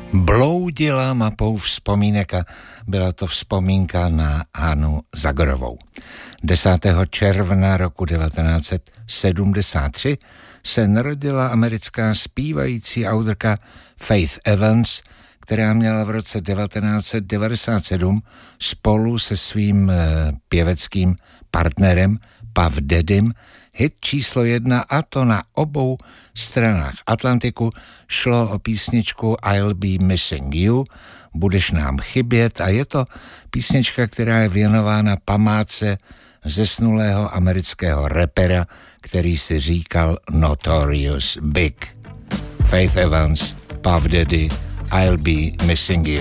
Bloudila mapou vzpomínek a byla to vzpomínka na Hanu Zagorovou. 10. června roku 1973 se narodila americká zpívající autorka Faith Evans, která měla v roce 1997 spolu se svým pěveckým partnerem Puff Daddym hit číslo 1, a to na obou stranách Atlantiku. Šlo o písničku I'll Be Missing You, budeš nám chybět, a je to písnička, která je věnována památce zesnulého amerického rapera, který si říkal Notorious Big. Faith Evans, Puff Daddy, I'll Be Missing You.